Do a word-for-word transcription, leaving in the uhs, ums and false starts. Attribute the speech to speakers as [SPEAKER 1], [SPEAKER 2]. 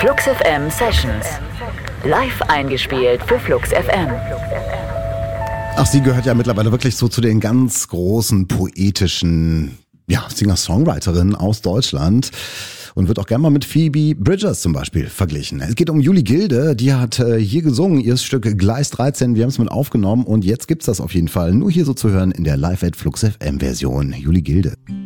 [SPEAKER 1] Flux F M Sessions. Live eingespielt für Flux F M.
[SPEAKER 2] Ach, sie gehört ja mittlerweile wirklich so zu den ganz großen poetischen ja, Singer-Songwriterinnen aus Deutschland und wird auch gerne mal mit Phoebe Bridgers zum Beispiel verglichen. Es geht um Julie Gilde, die hat äh, hier gesungen, ihr Stück Gleis dreizehn, wir haben es mit aufgenommen und jetzt gibt's das auf jeden Fall nur hier so zu hören in der Live at Flux F M Version. Julie Gilde.